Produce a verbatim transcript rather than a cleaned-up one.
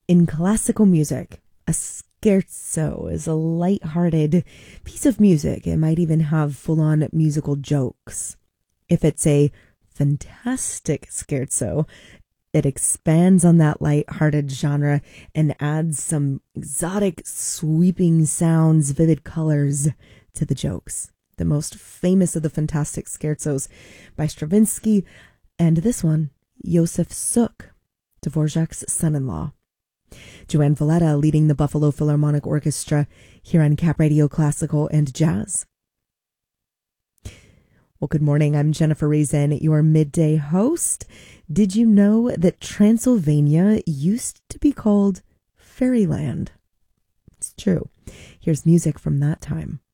In classical music, a scherzo is a light-hearted piece of music. It might even have full-on musical jokes. If it's a fantastic scherzo, it expands on that light-hearted genre and adds some exotic, sweeping sounds, vivid colors to the jokes. The most famous of the fantastic scherzos by Stravinsky, and this one, Josef Suk, Dvorak's son-in-law. Joanne Valletta leading the Buffalo Philharmonic Orchestra here on Cap Radio Classical and Jazz. Well, good morning. I'm Jennifer Reason, your midday host. Did you know that Transylvania used to be called Fairyland? It's true. Here's music from that time.